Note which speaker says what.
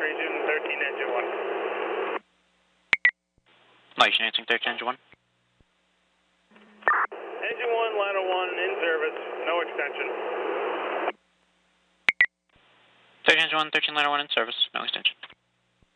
Speaker 1: region 13, engine 1.
Speaker 2: Light answering 13, engine 1.
Speaker 1: Engine 1, ladder 1, in service, no extension.
Speaker 2: 13, engine 1, 13, ladder 1 in service, no extension.